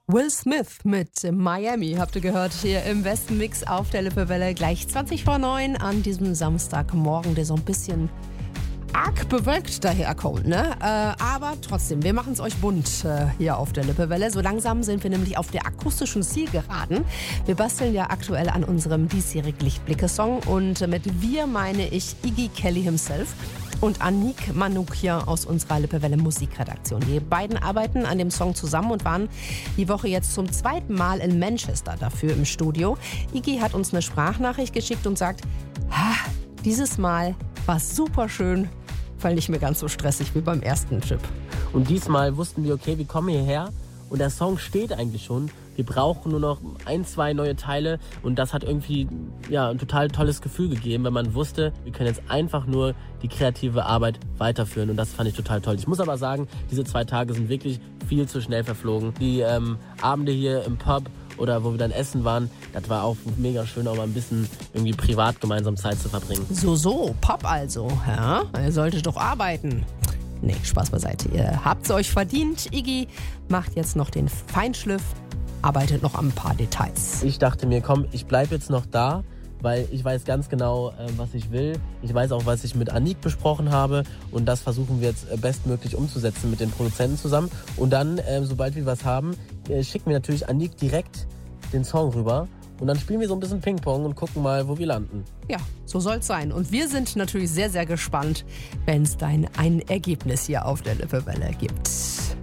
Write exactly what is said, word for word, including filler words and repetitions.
Will Smith mit Miami habt ihr gehört hier im Westen Mix auf der Lippewelle. Gleich zwanzig vor neun an diesem Samstagmorgen, der so ein bisschen arg bewölkt daherkommt, ne? Äh, aber trotzdem, wir machen es euch bunt äh, hier auf der Lippewelle. So langsam sind wir nämlich auf der akustischen Zielgeraden. Wir basteln ja aktuell an unserem diesjährigen Lichtblicke-Song und mit wir meine ich Iggy Kelly himself und Anik Manoukian aus unserer Lippewelle Musikredaktion. Die beiden arbeiten an dem Song zusammen und waren die Woche jetzt zum zweiten Mal in Manchester dafür im Studio. Iggy hat uns eine Sprachnachricht geschickt und sagt, ha, dieses Mal war es super schön, weil nicht mehr ganz so stressig wie beim ersten Trip. Und diesmal wussten wir, okay, wir kommen hierher und der Song steht eigentlich schon. Wir brauchen nur noch ein, zwei neue Teile und das hat irgendwie ja, ein total tolles Gefühl gegeben, wenn man wusste, wir können jetzt einfach nur die kreative Arbeit weiterführen und das fand ich total toll. Ich muss aber sagen, diese zwei Tage sind wirklich viel zu schnell verflogen. Die ähm, Abende hier im Pub oder wo wir dann essen waren, das war auch mega schön, auch mal ein bisschen irgendwie privat gemeinsam Zeit zu verbringen. So, so, Pop also, ja? Ihr solltet doch arbeiten. Nee, Spaß beiseite. Ihr habt's euch verdient. Iggy macht jetzt noch den Feinschliff, arbeitet noch an ein paar Details. Ich dachte mir, komm, ich bleib jetzt noch da, weil ich weiß ganz genau, äh, was ich will. Ich weiß auch, was ich mit Anik besprochen habe und das versuchen wir jetzt äh, bestmöglich umzusetzen mit den Produzenten zusammen. Und dann, äh, sobald wir was haben, äh, schicken wir natürlich Anik direkt den Song rüber und dann spielen wir so ein bisschen Ping-Pong und gucken mal, wo wir landen. Ja, so soll's sein. Und wir sind natürlich sehr, sehr gespannt, wenn es dann ein Ergebnis hier auf der Lippewelle gibt.